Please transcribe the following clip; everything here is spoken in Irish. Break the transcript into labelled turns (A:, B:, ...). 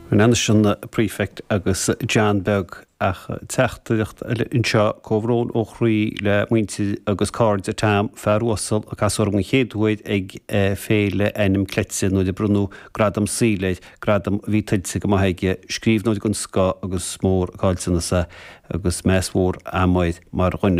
A: An sin prefect agus John Beg ach teachtacht inseo cóhrón ó chrí le muinte agus card a tam ferúsal a casúr an chéadhuaid ag féle enim cletsin nó de brunú gradam síleid, gradam vítaidse go maithaige scríbnóid gon sca agus mór gáilsanna sa agus measmór amáid mar ghine.